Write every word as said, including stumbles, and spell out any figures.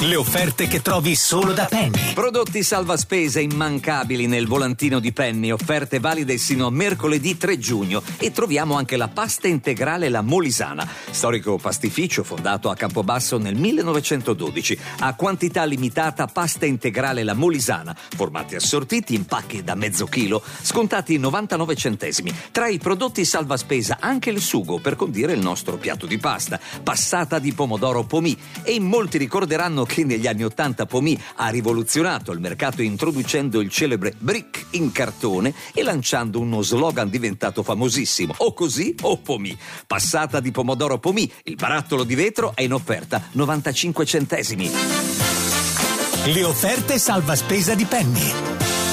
Le offerte che trovi solo da Penny. Prodotti salva spesa immancabili nel volantino di Penny, offerte valide sino a mercoledì tre giugno. E troviamo anche la pasta integrale La Molisana, storico pastificio fondato a Campobasso nel millenovecentododici. A quantità limitata pasta integrale La Molisana, formati assortiti in pacchi da mezzo chilo, scontati novantanove centesimi. Tra i prodotti salva spesa anche il sugo per condire il nostro piatto di pasta, passata di pomodoro Pomì. E in molti ricorderanno che negli anni ottanta Pomì ha rivoluzionato il mercato introducendo il celebre brick in cartone e lanciando uno slogan diventato famosissimo: o così o Pomì. Passata di pomodoro Pomì, il barattolo di vetro è in offerta novantacinque centesimi. Le offerte salva spesa di Penny.